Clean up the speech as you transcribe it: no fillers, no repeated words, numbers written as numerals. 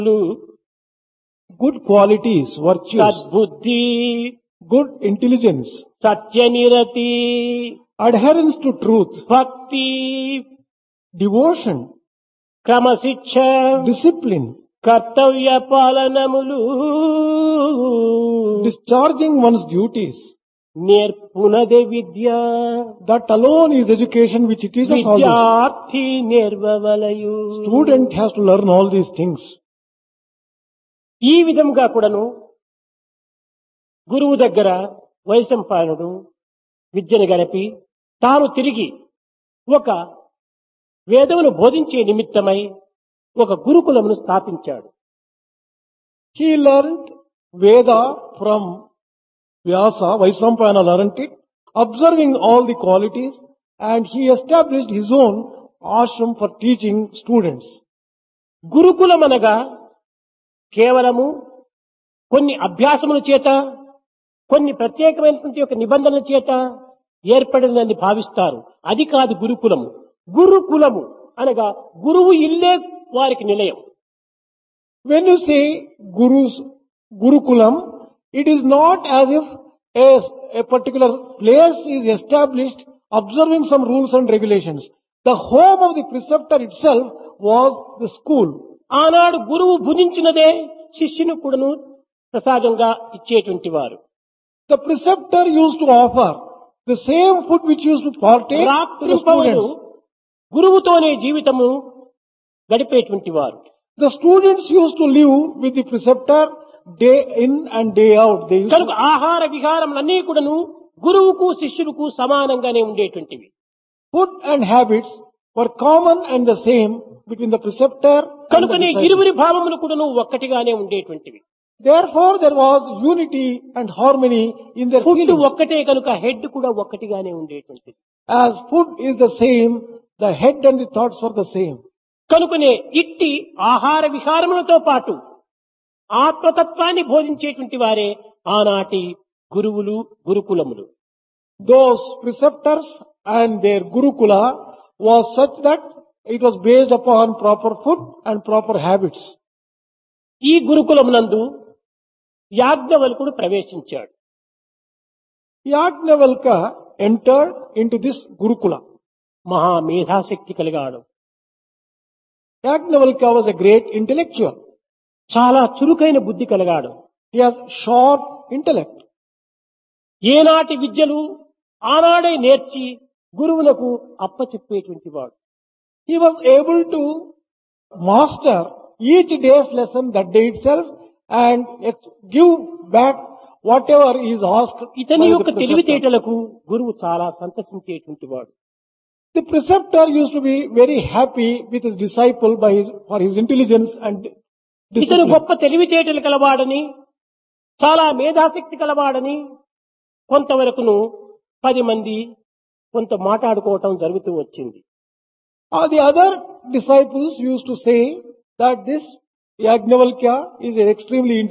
good qualities, virtues, సద్బుద్ధి, good intelligence, సత్యనిరతి, adherence to truth, భక్తి, devotion, క్రమశిక్ష, discipline, కర్తవ్య పాలనములు, discharging one's duties. నేర్పునదే Vidya. That alone is education which teaches all this. విద్యార్థి నేర్వవలయు. Student has to learn all these things. ఈ విధంగా కూడాను గురువు దగ్గర వైశంపాయనుడు విద్యను గడిపి తాను తిరిగి ఒక వేదమును బోధించే నిమిత్తమై ఒక గురుకులమును స్థాపించాడు. He learned Veda from Vyasa, Vaisampayana learned it, observing all the qualities, and he established his own ashram for teaching students. గురుకులమనగా కేవలము కొన్ని అభ్యాసముల చేత, కొన్ని ప్రత్యేకమైనటువంటి ఒక నిబంధనల చేత ఏర్పడిందని భావిస్తారు. అది కాదు గురుకులము. గురుకులము అనగా గురువు ఇల్లే వారికి నిలయం. When you say Gurukulam, it is not as if a particular place is established observing some rules and regulations. The home of the preceptor itself was the school. ఆనాడు గురువు భుజించినదే శిష్యుని కూడాను ప్రసాదంగా ఇచ్చేటువంటి వారు. The preceptor used to offer the same food which used to partake to the students. గురువుతోనే జీవితము గడిపేటువంటి వారు. The students used to live with the preceptor day in and day out. They used కనుక ఆహార విహారములన్నీ కూడాను గురువుకు శిష్యులకు సమానంగానే ఉండేటువంటివి. food and habits were common and the same between the preceptor and the కనుకనే disciples. ఇరువురి భావములు కూడాను ఒక్కటిగానే ఉండేటువంటివి. Therefore, there was unity and harmony in their food feelings. ఒక్కటే కనుక హెడ్ కూడా ఒక్కటిగానే ఉండేటువంటిది. As food is the same, the head and the thoughts were the same. కనుకనే ఇట్టి ఆహార విహారములతో పాటు ఆత్మతత్వాన్ని బోధించేటువంటి వారే ఆనాటి గురువులు, గురుకులములు. Those preceptors and their Gurukula was such that it was based upon proper food and proper habits. ఈ గురుకులమునందు యాజ్ఞవల్కుడు ప్రవేశించాడు. Yajnavalkya entered into this Gurukula. మహా మేధాశక్తి కలిగాడు. Yajnavalkya was a great intellectual. చాలా చురుకైన బుద్ధి కలిగాడు. He has sharp intellect. ఏనాటి విద్యలు ఆనాడే నేర్చి గురువులకు అప్పచెప్పేటువంటి వాడు. He was able to master each day's lesson that day itself and give back whatever is asked. ఇతని by యొక్క the preceptor. తెలివితేటలకు గురువు చాలా సంతసించేటువంటి వాడు. The preceptor used to be very happy with his disciple for his intelligence and ఇతను discipline. గొప్ప తెలివితేటలు కలవాడని, చాలా మేధాశక్తి కలవాడని కొంతవరకును 10 మంది కొంత మాట్లాడుకోవటం జరుగుతూ వచ్చింది. The other disciples used to say that this Yajnavalkya is extremely